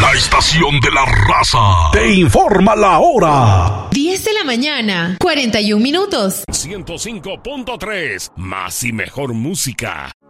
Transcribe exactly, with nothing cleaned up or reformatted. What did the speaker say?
La estación de la raza te informa la hora. diez de la mañana, cuarenta y un minutos. ciento cinco punto tres, más y mejor música.